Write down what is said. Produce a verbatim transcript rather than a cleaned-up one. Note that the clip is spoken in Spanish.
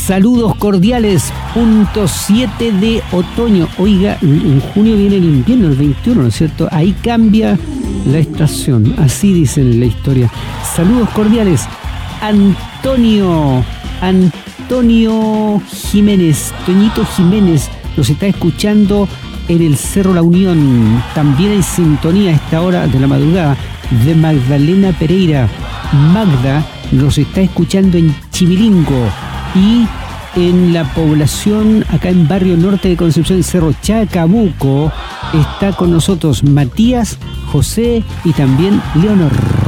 Saludos cordiales, punto siete de otoño. Oiga, en junio viene el invierno, el veintiuno, ¿no es cierto? Ahí cambia la estación, así dicen en la historia. Saludos cordiales, Antonio, Antonio Jiménez, Toñito Jiménez, nos está escuchando en el Cerro La Unión. También hay sintonía a esta hora de la madrugada de Magdalena Pereira. Magda nos está escuchando en Chimilingo y en la población acá en Barrio Norte de Concepción, Cerro Chacabuco, está con nosotros Matías, José y también Leonor.